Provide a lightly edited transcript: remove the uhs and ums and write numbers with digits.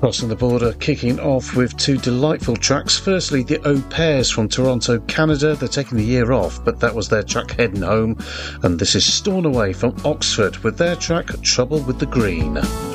Crossing the border, kicking off with two delightful tracks. Firstly, the Au Pairs from Toronto, Canada. They're taking the year off, but that was their track Heading Home. And this is Stornoway from Oxford with their track Trouble with the Green.